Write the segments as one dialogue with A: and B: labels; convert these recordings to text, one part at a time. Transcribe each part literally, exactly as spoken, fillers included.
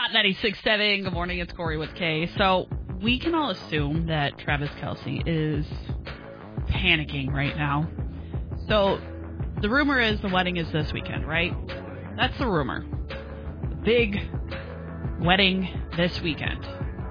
A: Hot ninety-six point seven. Good morning. It's Corey with Kay. So we can all assume that Travis Kelce is panicking right now. So the rumor is the wedding is this weekend, right? That's the rumor. Big wedding this weekend.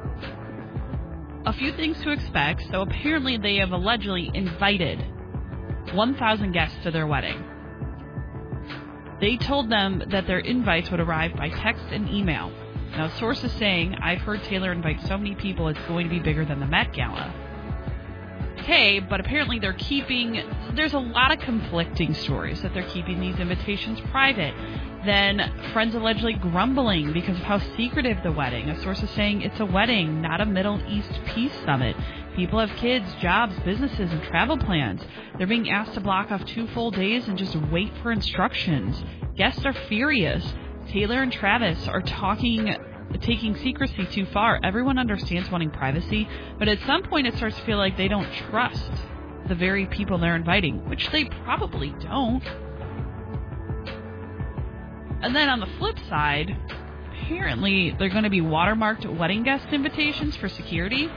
A: A few things to expect. So apparently they have allegedly invited one thousand guests to their wedding. They told them that their invites would arrive by text and email. Now, sources saying, I've heard Taylor invite so many people it's going to be bigger than the Met Gala. Okay, but apparently they're keeping, there's a lot of conflicting stories that they're keeping these invitations private. Then friends allegedly grumbling because of how secretive the wedding. A source is saying it's a wedding, not a Middle East peace summit. People have kids, jobs, businesses, and travel plans. They're being asked to block off two full days and just wait for instructions. Guests are furious. Taylor and Travis are talking, taking secrecy too far. Everyone understands wanting privacy, but at some point it starts to feel like they don't trust the very people they're inviting, which they probably don't. And then on the flip side, apparently they're going to be watermarked wedding guest invitations for security.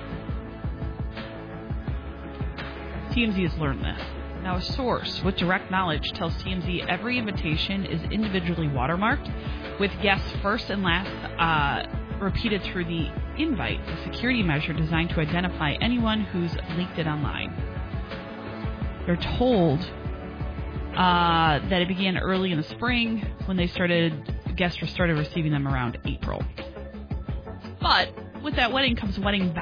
A: T M Z has learned this. Now, a source with direct knowledge tells T M Z every invitation is individually watermarked, with guests first and last uh, repeated through the invite, a security measure designed to identify anyone who's leaked it online. They're told uh, that it began early in the spring when they started, guests started receiving them around April. But with that wedding comes wedding